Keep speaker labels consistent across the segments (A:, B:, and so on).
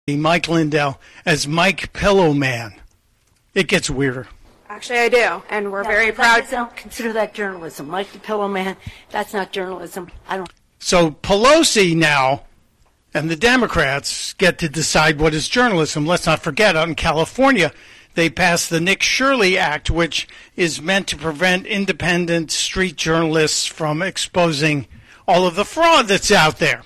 A: Mike Lindell as Mike Pillowman. It gets weirder.
B: Actually, I do, and we're very proud.
C: I don't consider that journalism. Mike the Pillowman, that's not journalism. I don't.
A: So Pelosi now and the Democrats get to decide what is journalism. Let's not forget, out in California, they passed the Nick Shirley Act, which is meant to prevent independent street journalists from exposing all of the fraud that's out there.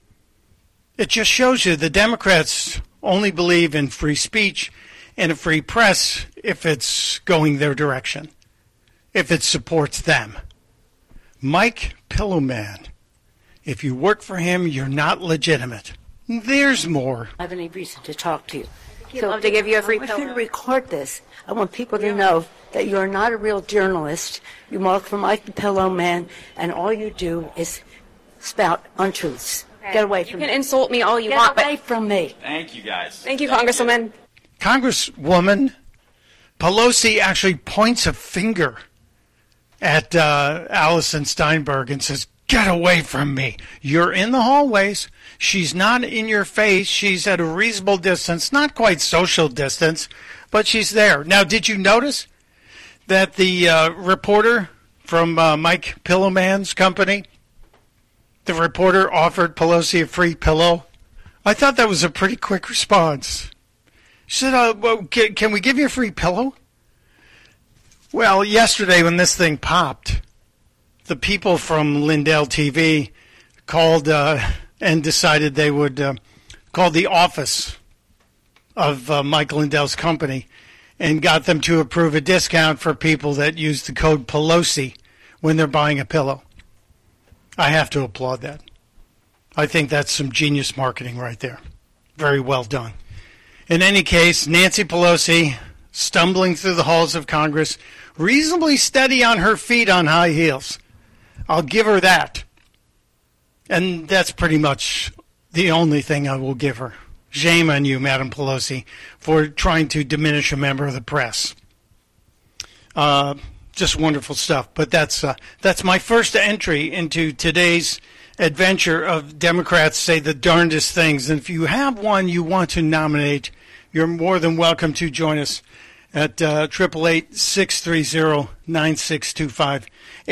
A: It just shows you the Democrats only believe in free speech and a free press if it's going their direction, if it supports them. Mike Pillowman, if you work for him, you're not legitimate. There's more.
C: I have any reason to talk to you.
B: He'd love to give you a free
C: I
B: pill.
C: want you to record this. I want people to know that you're not a real journalist. You mark for Mike the Pillowman, and all you do is spout untruths. Get away from me.
B: You can insult me all you
C: Get
B: want,
C: away
B: but
C: from me.
D: Thank you, guys.
B: thank you, Congresswoman.
A: Congresswoman Pelosi actually points a finger at Allison Steinberg and says, get away from me. You're in the hallways. She's not in your face. She's at a reasonable distance, not quite social distance, but she's there. Now, did you notice that the reporter from Mike Pillowman's company, the reporter offered Pelosi a free pillow? I thought that was a pretty quick response. She said, well, can we give you a free pillow? Well, yesterday when this thing popped, the people from Lindell TV called and decided they would call the office of Mike Lindell's company and got them to approve a discount for people that use the code Pelosi when they're buying a pillow. I have to applaud that. I think that's some genius marketing right there. Very well done. In any case, Nancy Pelosi, stumbling through the halls of Congress, reasonably steady on her feet on high heels. I'll give her that. And that's pretty much the only thing I will give her. Shame on you, Madam Pelosi, for trying to diminish a member of the press. Just wonderful stuff. But that's my first entry into today's adventure of Democrats say the darndest things. And if you have one you want to nominate, you're more than welcome to join us at 888-630-9625.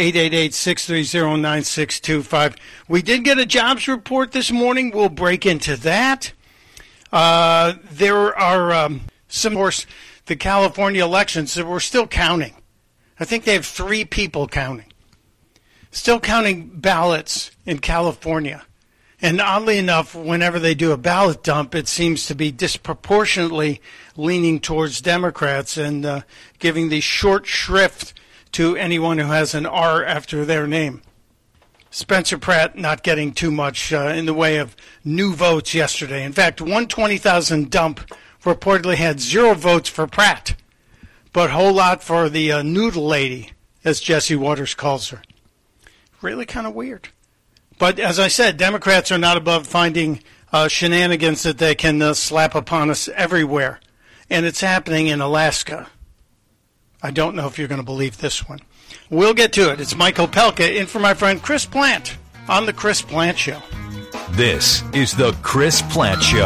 A: 888-630-9625. We did get a jobs report this morning. We'll break into that. There are some, of course, the California elections that we're still counting. I think they have 3 people counting. Still counting ballots in California. And oddly enough, whenever they do a ballot dump, it seems to be disproportionately leaning towards Democrats and giving the short shrift to anyone who has an R after their name. Spencer Pratt not getting too much in the way of new votes yesterday. In fact, 120,000 dump reportedly had 0 votes for Pratt, but a whole lot for the noodle lady, as Jesse Waters calls her. Really kind of weird. But as I said, Democrats are not above finding shenanigans that they can slap upon us everywhere. And it's happening in Alaska. I don't know if you're going to believe this one. We'll get to it. It's Mike Opelka in for my friend Chris Plant on The Chris Plant Show.
E: This is The Chris Plant Show.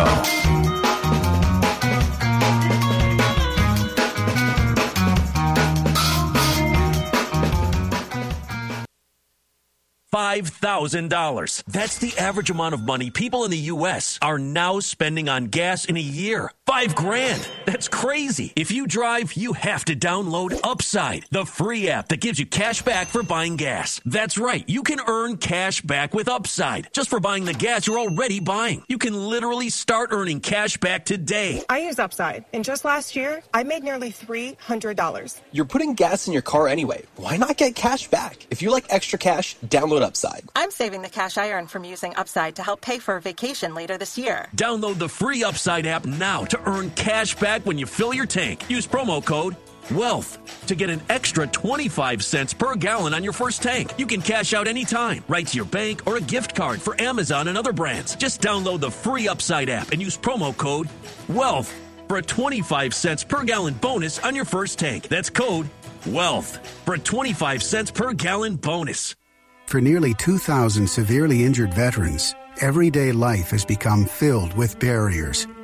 E: $5,000. That's the average amount of money people in the U.S. are now spending on gas in a year. $5,000. That's crazy. If you drive, you have to download Upside, the free app that gives you cash back for buying gas. That's right. You can earn cash back with Upside just for buying the gas you're already buying. You can literally start earning cash back today.
F: I use Upside, and just last year, I made nearly $300.
G: You're putting gas in your car anyway. Why not get cash back? If you like extra cash, download Upside.
F: I'm saving the cash I earn from using Upside to help pay for a vacation later this year.
E: Download the free Upside app now to earn cash back when you fill your tank. Use promo code WEALTH to get an extra 25 cents per gallon on your first tank. You can cash out anytime, right to your bank or a gift card for Amazon and other brands. Just download the free Upside app and use promo code WEALTH for a 25 cents per gallon bonus on your first tank. That's code WEALTH for a 25 cents per gallon bonus.
H: For nearly 2,000 severely injured veterans, everyday life has become filled with barriers.